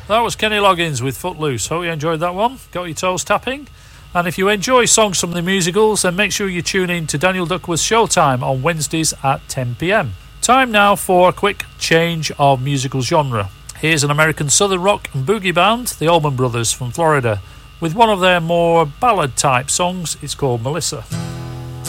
That was Kenny Loggins with Footloose. Hope you enjoyed that one. Got your toes tapping. And if you enjoy songs from the musicals, then make sure you tune in to Daniel Duckworth's Showtime on Wednesdays at 10 p.m. Time now for a quick change of musical genre. Here's an American southern rock and boogie band, the Allman Brothers from Florida, with one of their more ballad type songs. It's called Melissa.